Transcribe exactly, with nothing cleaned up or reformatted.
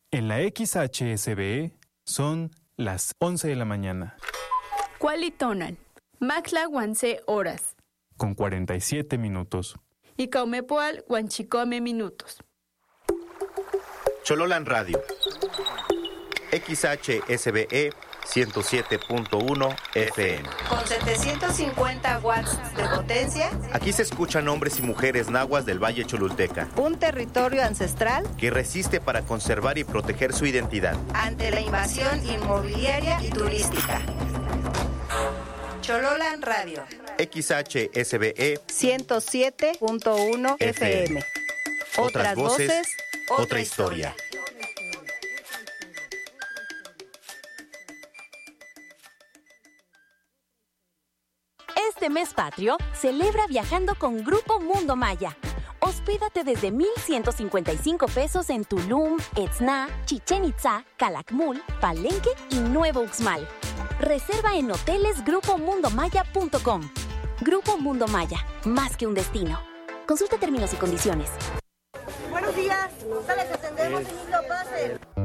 En la X H S B E son las once de la mañana. Cualitonan, Maxla Guanse horas. Con cuarenta y siete minutos. Y Caumepoal Guanchicome minutos. Chololan Radio. X H S B E ciento siete punto uno F M. Con setecientos cincuenta watts de potencia. Aquí se escuchan hombres y mujeres nahuas del Valle Cholulteca. Un territorio ancestral que resiste para conservar y proteger su identidad ante la invasión inmobiliaria y turística. Chololan Radio. X H S B E ciento siete punto uno F M. Otras voces, otra historia. Este mes patrio, celebra viajando con Grupo Mundo Maya. Hospédate desde mil ciento cincuenta y cinco pesos en Tulum, Etzna, Chichén Itzá, Calakmul, Palenque y Nuevo Uxmal. Reserva en hoteles grupo mundo maya punto com. Grupo Mundo Maya, más que un destino. Consulta términos y condiciones. Buenos días, les atendemos en Hilo Pase.